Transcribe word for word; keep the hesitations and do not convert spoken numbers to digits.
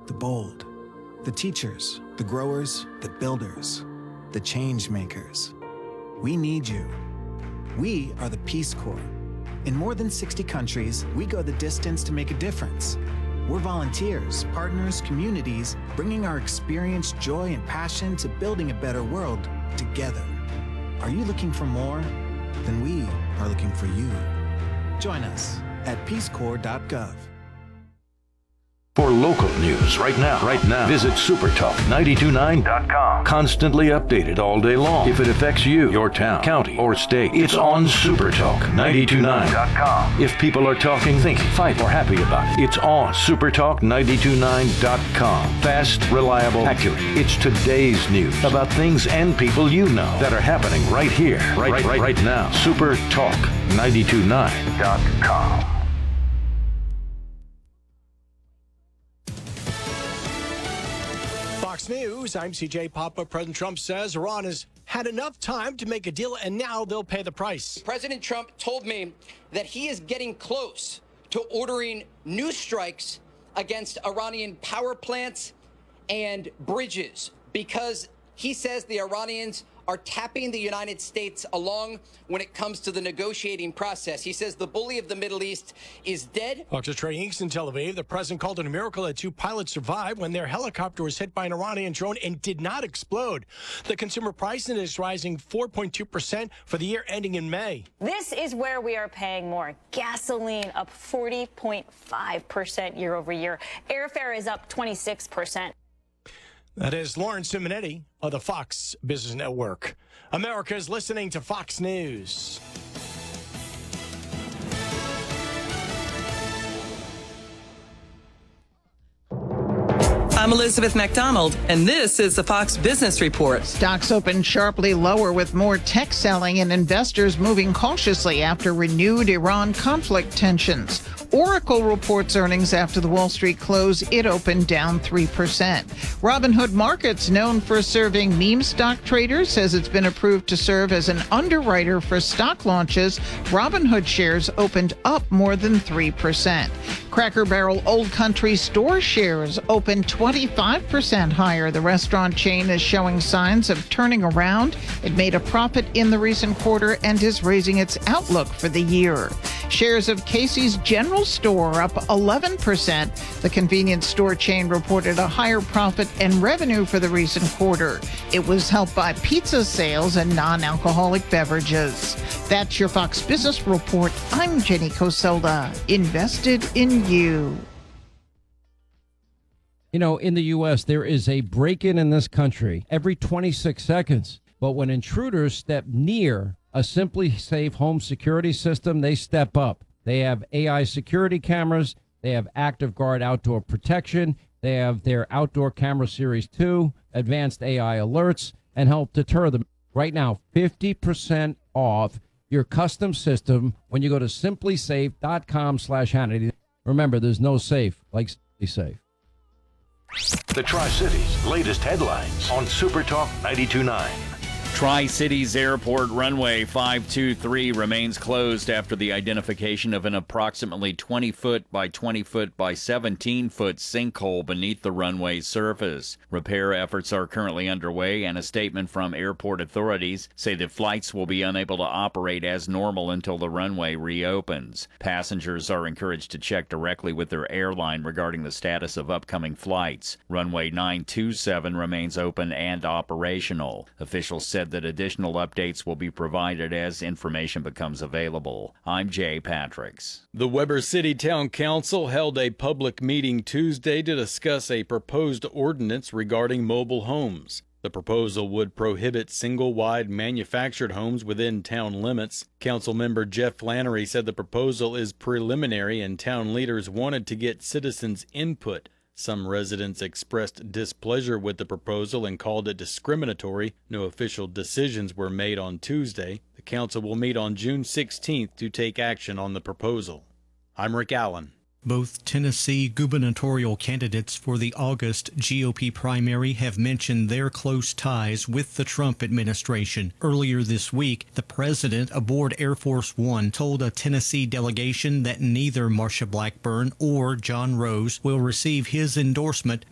the bold, the teachers, the growers, the builders, the change makers. We need you. We are the Peace Corps. In more than sixty countries, we go the distance to make a difference. We're volunteers, partners, communities, bringing our experience, joy, and passion to building a better world together. Are you looking for more? Then we are looking for you. Join us at peace corps dot gov. For local news right now, right now, visit super talk nine two nine dot com. Constantly updated all day long. If it affects you, your town, county, or state, it's on Supertalk nine two nine dot com. If people are talking, thinking, fighting, or happy about it, it's on Supertalk nine two nine dot com. Fast, reliable, accurate. It's today's news about things and people you know that are happening right here, right, right, right, right now. Supertalk nine two nine dot com. Fox News, I'm C J Papa. President Trump says Iran has had enough time to make a deal, and now they'll pay the price. President Trump told me that he is getting close to ordering new strikes against Iranian power plants and bridges because he says the Iranians are tapping the United States along when it comes to the negotiating process. He says the bully of the Middle East is dead. Fox's Trey Hinks in Tel Aviv. The president called it a miracle that two pilots survived when their helicopter was hit by an Iranian drone and did not explode. The consumer price index is rising four point two percent for the year ending in May. This is where we are paying more. Gasoline up forty point five percent year over year. Airfare is up twenty-six percent. That is Lauren Simonetti of the Fox Business Network. America is listening to Fox News. I'm Elizabeth McDonald, and this is the Fox Business Report. Stocks opened sharply lower with more tech selling and investors moving cautiously after renewed Iran conflict tensions. Oracle reports earnings after the Wall Street close. It opened down three percent. Robinhood Markets, known for serving meme stock traders, says it's been approved to serve as an underwriter for stock launches. Robinhood shares opened up more than three percent. Cracker Barrel Old Country Store shares opened twenty-five percent higher. The restaurant chain is showing signs of turning around. It made a profit in the recent quarter and is raising its outlook for the year. Shares of Casey's General Store up eleven percent. The convenience store chain reported a higher profit and revenue for the recent quarter. It was helped by pizza sales and non-alcoholic beverages. That's your Fox Business Report. I'm Jenny Coselda. Invested in you. You know, in the U S, there is a break-in in this country every twenty-six seconds. But when intruders step near a Simply Safe home security system, they step up. They have A I security cameras. They have Active Guard outdoor protection. They have their Outdoor Camera Series two, advanced A I alerts, and help deter them. Right now, fifty percent off your custom system when you go to simply safe dot com slash Hannity. Remember, there's no safe like Simply Safe. The Tri-Cities latest headlines on Supertalk nine two nine. Tri-Cities Airport runway five two three remains closed after the identification of an approximately twenty foot by twenty foot by seventeen foot sinkhole beneath the runway's surface. Repair efforts are currently underway, and a statement from airport authorities say that flights will be unable to operate as normal until the runway reopens. Passengers are encouraged to check directly with their airline regarding the status of upcoming flights. Runway nine two seven remains open and operational. Officials said that additional updates will be provided as information becomes available. I'm Jay Patricks. The Weber City Town Council held a public meeting Tuesday to discuss a proposed ordinance regarding mobile homes. The proposal would prohibit single-wide manufactured homes within town limits. Councilmember Jeff Flannery said the proposal is preliminary and town leaders wanted to get citizens' input. Some residents expressed displeasure with the proposal and called it discriminatory. No official decisions were made on Tuesday. The council will meet on June sixteenth to take action on the proposal. I'm Rick Allen. Both Tennessee gubernatorial candidates for the August G O P primary have mentioned their close ties with the Trump administration. Earlier this week, the president aboard Air Force One told a Tennessee delegation that neither Marsha Blackburn or John Rose will receive his endorsement